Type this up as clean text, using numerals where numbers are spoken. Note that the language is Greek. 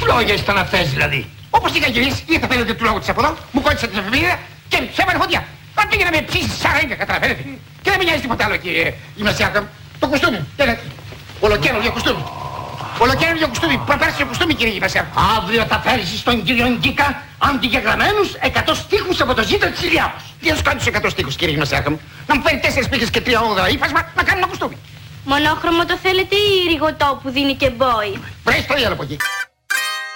λόγια είστε να θες δηλαδή? Όπως είχα γυρίσει, ήρθα φαίνεται του λόγου της από εδώ, μου κόλλησα την εφημερίδα και σε έβαλε φωτιά. Αν πήγε να με ψήσει σαρέγγα, καταλαβαίνετε. Και δεν με νοιάζει τίποτα άλλο, κύριε Γυμνασιάρχα. Το κουστούμι, ολοκαίνουργιο κουστούμι. Ολοκαίνουργιο κουστούμι, προπέρσιο κουστούμι, κύριε Γυμνασιάρχα. Αύριο θα φέρεις στον κύριο Γκίκα αντιγεγραμμένους 100 στίχους από το ζήτο της Ηλιάδος. Τι να σου κάνει τους 100 στίχους, κύριε Γυμνασιάρχα μου? Να μου φέρει 4 πύχες και 3 όγδοα ύφασμα να κάνω ένα κουστούμι. Μονόχρωμο το θέλετε ή ρηγοτό που δίνει και μπόι? Βρες το άλλο από εκεί.